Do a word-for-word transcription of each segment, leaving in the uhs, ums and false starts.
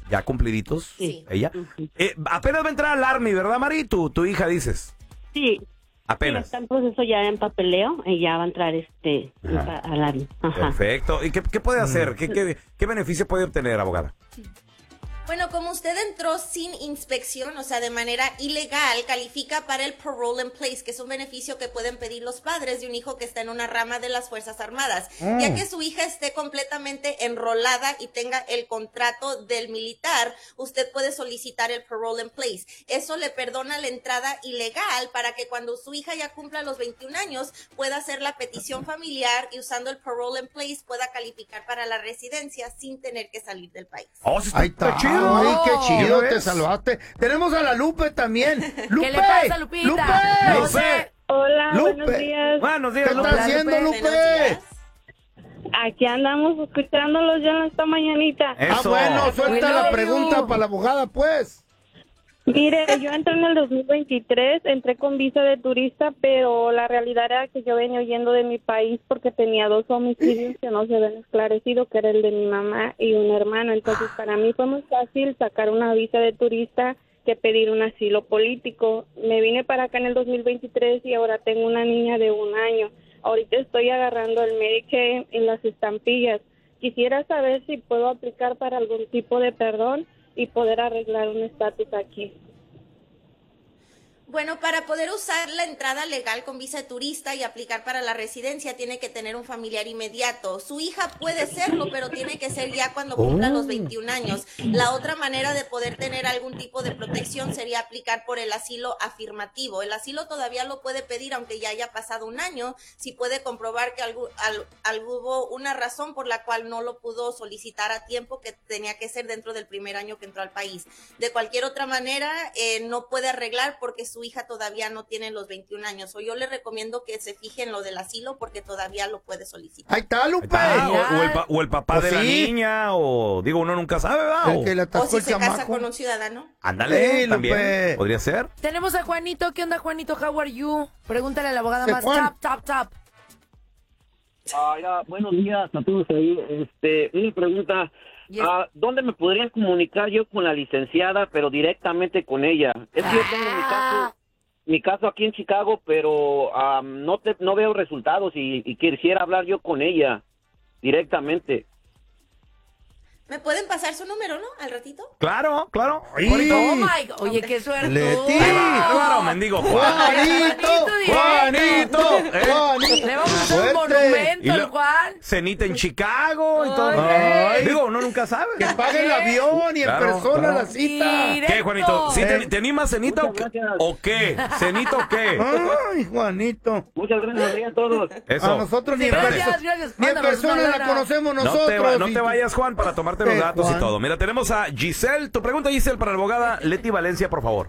ya cumpliditos. Sí. Ella. Uh-huh. Eh, apenas va a entrar al Army, ¿verdad, Mari? Tu, tu hija, dices. Sí. Apenas. Sí, está en proceso ya en papeleo y ya va a entrar este al Army. Perfecto. ¿Y qué, qué puede hacer? ¿Qué, qué, ¿Qué beneficio puede obtener, abogada? Bueno, como usted entró sin inspección, o sea, de manera ilegal, califica para el parole in place, que es un beneficio que pueden pedir los padres de un hijo que está en una rama de las Fuerzas Armadas. Mm. Ya que su hija esté completamente enrolada y tenga el contrato del militar, usted puede solicitar el parole in place. Eso le perdona la entrada ilegal para que cuando su hija ya cumpla los veintiún años pueda hacer la petición familiar y usando el parole in place pueda calificar para la residencia sin tener que salir del país. Oh, sí está, ahí está chido. Ay, qué chido, te salvaste. Tenemos a la Lupe también. Lupe. ¿Qué le pasa, Lupita? Lupe. No sé. Hola, Lupe. buenos días. Buenos días, ¿Qué Lupe. estás haciendo, Lupe? Aquí andamos escuchándolos ya en esta mañanita. Eso. Ah, bueno, suelta la pregunta para la abogada, pues. Mire, yo entré en el dos mil veintitrés, entré con visa de turista, pero la realidad era que yo venía huyendo de mi país porque tenía dos homicidios que no se habían esclarecido, que era el de mi mamá y un hermano. Entonces, para mí fue muy fácil sacar una visa de turista que pedir un asilo político. Me vine para acá en el dos mil veintitrés y ahora tengo una niña de un año. Ahorita estoy agarrando el Medicaid en las estampillas. Quisiera saber si puedo aplicar para algún tipo de perdón y poder arreglar un estatus aquí. Bueno, para poder usar la entrada legal con visa de turista y aplicar para la residencia tiene que tener un familiar inmediato. Su hija puede serlo, pero tiene que ser ya cuando cumpla los veintiún años. La otra manera de poder tener algún tipo de protección sería aplicar por el asilo afirmativo. El asilo todavía lo puede pedir aunque ya haya pasado un año, si puede comprobar que algo, al, algo hubo una razón por la cual no lo pudo solicitar a tiempo, que tenía que ser dentro del primer año que entró al país. De cualquier otra manera, eh, no puede arreglar porque su hija todavía no tiene los veintiún años, o yo le recomiendo que se fije en lo del asilo porque todavía lo puede solicitar. Ahí está, Lupe. Ah, o, o, el pa, o el papá pues de sí. la niña, o digo, uno nunca sabe, ¿verdad? El que le O atascó si el se chamaco. casa con un ciudadano. Ándale, Sí, también. Lupe. Podría ser. Tenemos a Juanito. ¿Qué onda, Juanito? How are you? Pregúntale a la abogada ¿Qué, más Juan? top, top, top. Ah, ya, buenos días a todos ahí. Este, una pregunta. Yes. Ah, ¿dónde me podría comunicar yo con la licenciada, pero directamente con ella? Es que yo tengo mi caso, mi caso aquí en Chicago, pero um, no te, no veo resultados y, y quisiera hablar yo con ella directamente. ¿Me pueden pasar su número, no? Al ratito. Claro, claro. Ay. Juanito. Oh my God. Oye, qué suerte. Leti. ¡Qué bárbaro, mendigo Juanito, Juanito. Juanito, ¿Eh? Juanito. Le vamos a hacer un Fuerte. monumento Y al lo- Juan. Cenita en Chicago y todo. Ay. Digo, uno nunca sabe. Que pague el avión y en Claro, persona claro. la cita. Directo. ¿Qué, Juanito? ¿Sí te, Eh. te animas, cenita o Muchas qué? gracias. ¿O qué? ¿Cenita o qué? Ay, Juanito. Muchas gracias a todos. Eso. A nosotros ni en Gracias, persona, gracias. ni en Mándanos persona una la lana. conocemos No te, nosotros. va- no y- te vayas, Juan, para tomarte los Eh, datos Juan. y todo. Mira, tenemos a Giselle. Tu pregunta, Giselle, para la abogada Leti Valencia, por favor.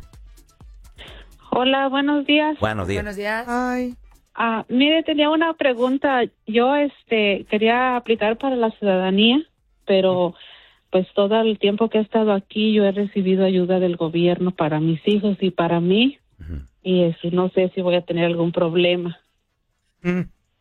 Hola, buenos días. Buenos días. Buenos días. Ay. Ah, mire, tenía una pregunta. Yo este quería aplicar para la ciudadanía, pero pues todo el tiempo que he estado aquí yo he recibido ayuda del gobierno para mis hijos y para mí. Ujú. Y este, no sé si voy a tener algún problema. Mm.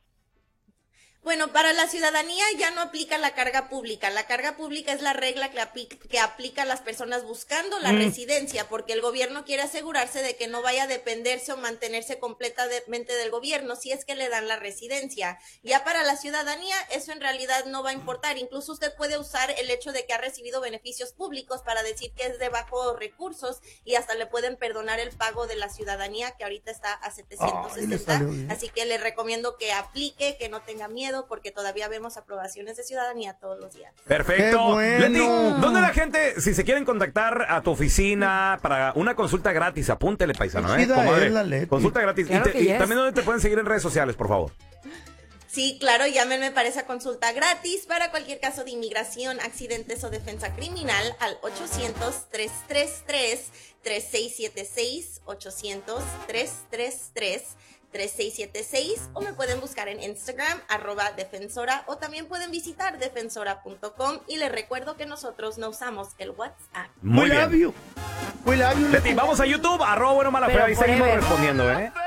Bueno, para la ciudadanía ya no aplica la carga pública. La carga pública es la regla que aplica, que aplica a las personas buscando la Mm. residencia, porque el gobierno quiere asegurarse de que no vaya a dependerse o mantenerse completamente del gobierno si es que le dan la residencia. Ya para la ciudadanía eso en realidad no va a importar. Incluso usted puede usar el hecho de que ha recibido beneficios públicos para decir que es de bajos recursos y hasta le pueden perdonar el pago de la ciudadanía, que ahorita está a setecientos Ay, le sesenta. salió bien. Así que le recomiendo que aplique, que no tenga miedo, porque todavía vemos aprobaciones de ciudadanía todos los días. Perfecto. ¡Qué bueno! Leti, ¿dónde la gente, si se quieren contactar a tu oficina para una consulta gratis, apúntele, paisano, Qué ¿eh? chida Comadre. es la Leti. Consulta gratis. Claro y, te- que y yes. también, ¿dónde te pueden seguir en redes sociales, por favor? Sí, claro, llámenme para esa consulta gratis para cualquier caso de inmigración, accidentes o defensa criminal al ochocientos, tres tres tres, tres seis siete seis, ochocientos, tres tres tres, tres seis siete seis, o me pueden buscar en Instagram, arroba defensora, o también pueden visitar defensora punto com, y les recuerdo que nosotros no usamos el WhatsApp. Muy We bien. love you. We love you, Leti, vamos a YouTube, arroba bueno mala Pero fea, y seguimos forever. respondiendo, ¿eh?